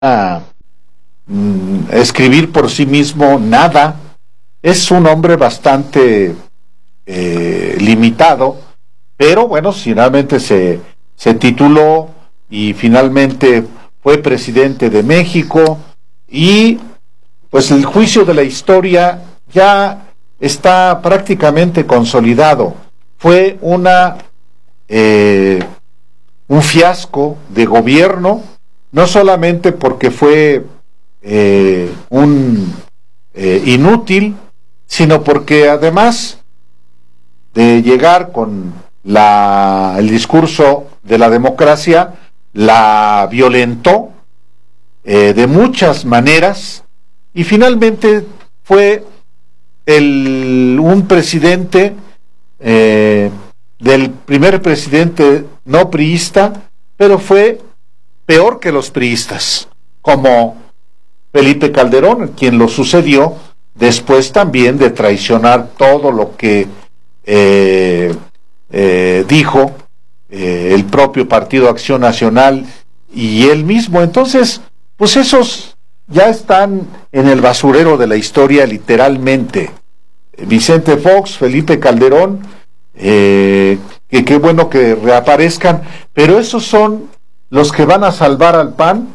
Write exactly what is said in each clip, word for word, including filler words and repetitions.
a mm, escribir por sí mismo nada. Es un hombre bastante eh, limitado, pero bueno, finalmente se, se tituló y finalmente fue presidente de México, y pues el juicio de la historia ya está prácticamente consolidado. Fue una eh, un fiasco de gobierno, no solamente porque fue eh, un eh, inútil, sino porque además de llegar con la, el discurso de la democracia, la violentó eh, de muchas maneras, y finalmente fue el, un presidente eh, del primer presidente no priista, pero fue peor que los priistas, como Felipe Calderón, quien lo sucedió después también de traicionar todo lo que eh, eh, dijo eh, el propio Partido Acción Nacional y él mismo. Entonces, pues esos ya están en el basurero de la historia, literalmente. Vicente Fox, Felipe Calderón, eh, que qué bueno que reaparezcan, pero esos son los que van a salvar al P A N.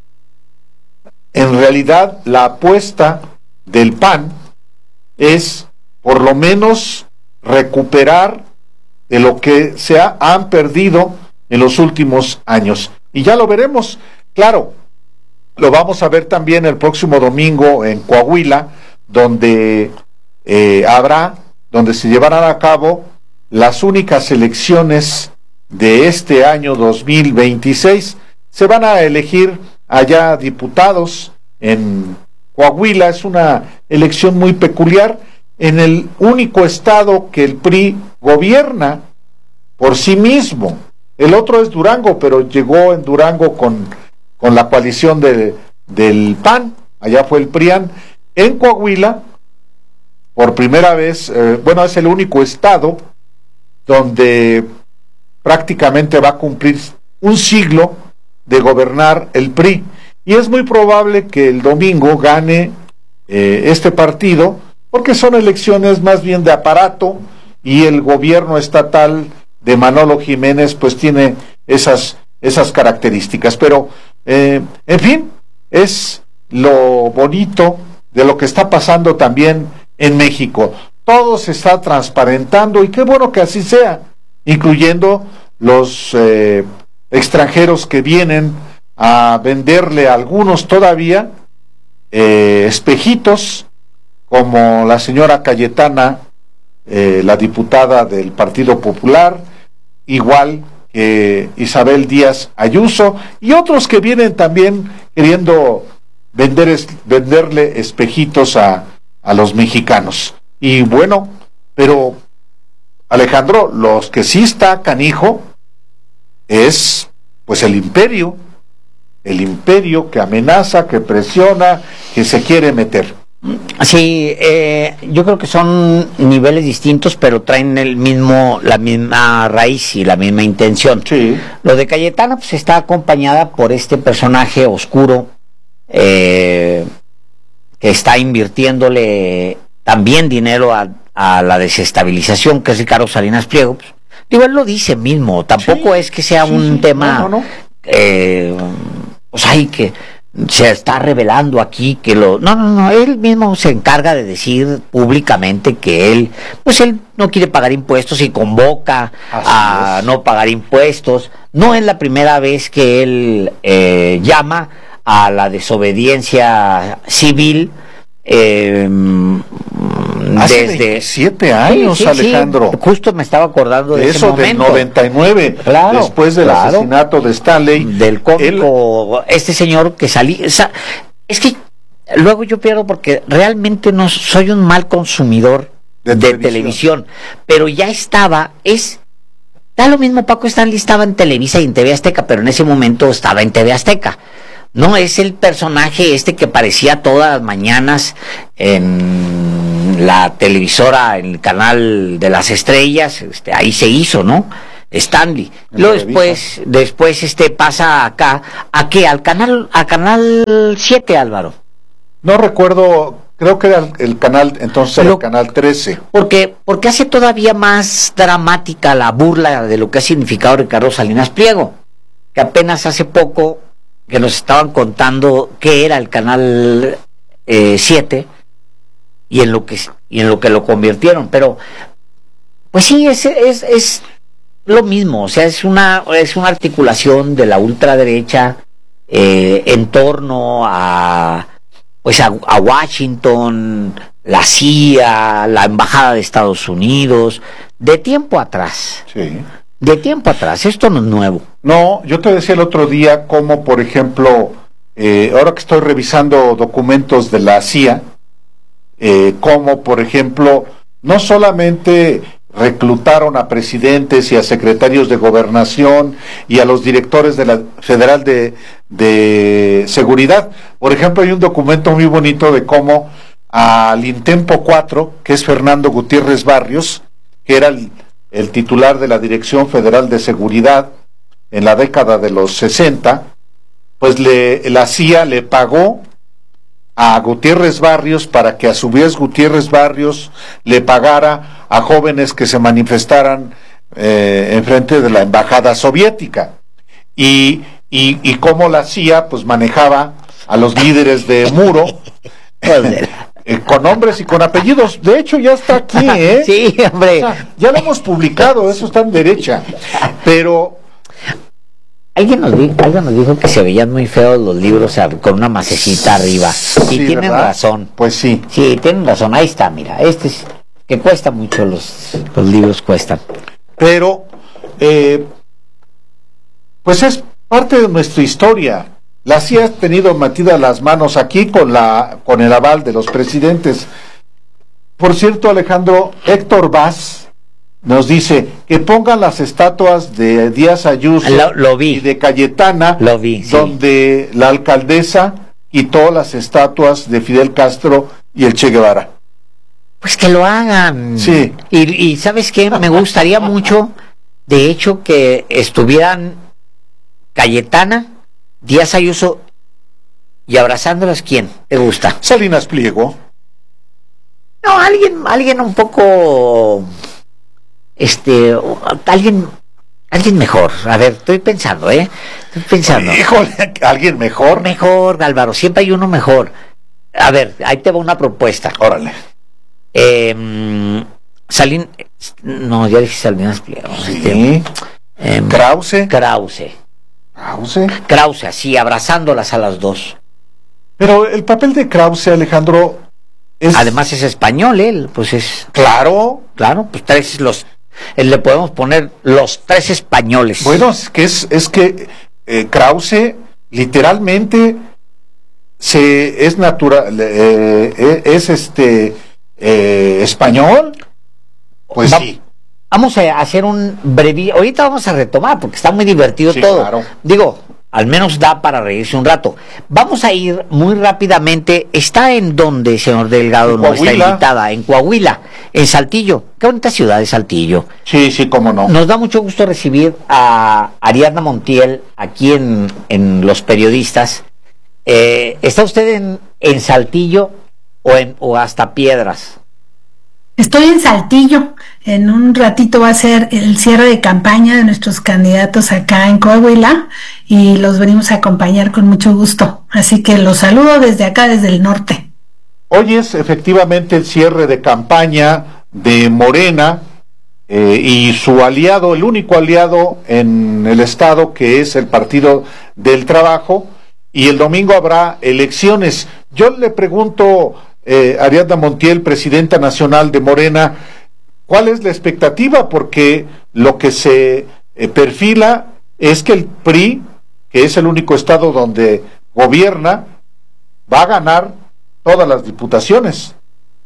En realidad, la apuesta del P A N es por lo menos recuperar de lo que se ha, han perdido en los últimos años. Y ya lo veremos, claro, lo vamos a ver también el próximo domingo en Coahuila, donde eh, habrá, donde se llevarán a cabo las únicas elecciones de este año dos mil veintiséis. Se van a elegir allá diputados en Coahuila. Es una elección muy peculiar en el único estado que el P R I gobierna por sí mismo. El otro es Durango, pero llegó en Durango con, con la coalición de, del P A N, allá fue el PRIAN. En Coahuila, por primera vez, eh, bueno, es el único estado donde prácticamente va a cumplir un siglo de gobernar el P R I, y es muy probable que el domingo gane eh, este partido, porque son elecciones más bien de aparato, y el gobierno estatal de Manolo Jiménez pues tiene esas, esas características. Pero eh, en fin, es lo bonito de lo que está pasando también en México. Todo se está transparentando, y qué bueno que así sea, incluyendo los eh, extranjeros que vienen a venderle a algunos todavía eh, espejitos, como la señora Cayetana, eh, la diputada del Partido Popular, igual que Isabel Díaz Ayuso, y otros que vienen también queriendo vender es, venderle espejitos a, a los mexicanos. Y bueno, pero Alejandro, los que sí está canijo es pues el imperio, el imperio que amenaza, que presiona, que se quiere meter. Sí, eh, yo creo que son niveles distintos, pero traen el mismo, la misma raíz y la misma intención. Sí. Lo de Cayetana pues está acompañada por este personaje oscuro eh, que está invirtiéndole también dinero a, a la desestabilización, que es Ricardo Salinas Pliego. Pues, digo, él lo dice mismo, tampoco sí, es que sea sí, un sí. tema, no, no, no. Eh, pues hay que se está revelando aquí que lo, no, no, no, él mismo se encarga de decir públicamente que él, pues él no quiere pagar impuestos y convoca Así a es. no pagar impuestos. No es la primera vez que él eh, llama a la desobediencia civil. Eh, Hace desde veintisiete años, sí, sí, Sí, Alejandro. Justo me estaba acordando de, de eso, ese momento. Del noventa y nueve, claro, después del claro, asesinato de Stanley. Del cómico, él, este señor que salí. O sea, es que luego yo pierdo porque realmente no soy un mal consumidor de, de televisión. televisión, pero ya estaba, es, da lo mismo, Paco Stanley estaba en Televisa y en T V Azteca, pero en ese momento estaba en T V Azteca. No es el personaje este que aparecía todas las mañanas en la televisora, en el canal de las estrellas, este, ahí se hizo, ¿no? Stanley. Luego después, después este pasa acá, ¿a qué? Al canal, a canal siete, Álvaro. No recuerdo, creo que era el, el canal, entonces era Lo, el canal trece. Porque, porque hace todavía más dramática la burla de lo que ha significado Ricardo Salinas Pliego, que apenas hace poco que nos estaban contando qué era el canal eh, siete y en lo que y en lo que lo convirtieron, pero pues sí, es, es, es lo mismo, o sea, es una, es una articulación de la ultraderecha eh, en torno a pues a, a Washington, la C I A, la Embajada de Estados Unidos, de tiempo atrás. Sí. De tiempo atrás, esto no es nuevo. No, yo te decía el otro día como, por ejemplo, eh, ahora que estoy revisando documentos de la C I A, eh, como, por ejemplo, no solamente reclutaron a presidentes y a secretarios de gobernación y a los directores de la Federal de, de Seguridad. Por ejemplo, hay un documento muy bonito de cómo al Intempo cuatro, que es Fernando Gutiérrez Barrios, que era el, el titular de la Dirección Federal de Seguridad en la década de los sesenta, pues le, la C I A le pagó a Gutiérrez Barrios para que a su vez Gutiérrez Barrios le pagara a jóvenes que se manifestaran eh, en frente de la embajada soviética, y, y, y cómo la C I A pues manejaba a los líderes de Muro eh, con nombres y con apellidos. De hecho ya está aquí, ¿eh? Sí, hombre. O sea, ya lo hemos publicado, eso está en derecha, pero Alguien nos, dijo, alguien nos dijo que se veían muy feos los libros con una macecita arriba. Y sí, tienen ¿verdad? razón. Pues sí. Sí, tienen razón. Ahí está, mira. Este es que cuesta mucho, los, los libros cuestan. Pero, eh, pues es parte de nuestra historia. La C I A ha tenido metidas las manos aquí con, la, con el aval de los presidentes. Por cierto, Alejandro, Héctor Vaz nos dice que pongan las estatuas de Díaz Ayuso lo, lo vi. y de Cayetana, lo vi, sí. Donde la alcaldesa quitó las estatuas de Fidel Castro y el Che Guevara. Pues que lo hagan. Sí. Y, y ¿sabes qué? Me gustaría mucho, de hecho, que estuvieran Cayetana, Díaz Ayuso y abrazándolas. ¿Quién te gusta? Salinas Pliego. No, alguien, alguien un poco... Este, alguien, alguien mejor. A ver, estoy pensando, ¿eh? Estoy pensando. Híjole, ¿alguien mejor? Mejor, Álvaro, siempre hay uno mejor. A ver, ahí te va una propuesta. Órale. Eh, Salín, no, ya dije Salinas Pliego. Sí. Este, eh, Krause. Krause. Krause. Krause, así, abrazándolas a las dos. Pero el papel de Krause, Alejandro, es... Además es español, él, pues es... Claro. Claro, pues tres los... Le podemos poner los tres españoles. Bueno, es que es, es que eh, Krause literalmente se es natural, eh, es este eh, español. Pues Va, sí. Vamos a hacer un breve... Ahorita vamos a retomar porque está muy divertido Sí, todo. Claro. Digo, al menos da para reírse un rato. Vamos a ir muy rápidamente. ¿Está en dónde, señor Delgado, nuestra invitada? En Coahuila, en Saltillo. Qué bonita ciudad es Saltillo. Sí, sí, cómo no. Nos da mucho gusto recibir a Ariadna Montiel aquí en, en Los Periodistas. Eh, ¿Está usted en, en Saltillo o, en, o hasta Piedras? Estoy en Saltillo. En un ratito va a ser el cierre de campaña de nuestros candidatos acá en Coahuila y los venimos a acompañar con mucho gusto. Así que los saludo desde acá, desde el norte. Hoy es efectivamente el cierre de campaña de Morena eh, y su aliado, el único aliado en el estado, que es el Partido del Trabajo, y el domingo habrá elecciones. Yo le pregunto, eh, Ariadna Montiel, presidenta nacional de Morena, ¿cuál es la expectativa? Porque lo que se eh, perfila es que el P R I, que es el único estado donde gobierna, va a ganar todas las diputaciones.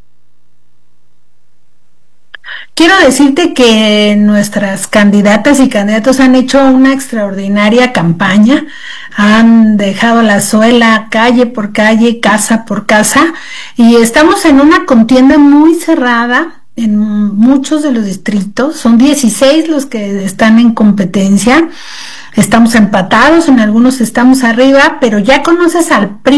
Quiero decirte que nuestras candidatas y candidatos han hecho una extraordinaria campaña, han dejado la suela calle por calle, casa por casa, y estamos en una contienda muy cerrada en muchos de los distritos, son dieciséis los que están en competencia, estamos empatados, en algunos estamos arriba, pero ya conoces al P R I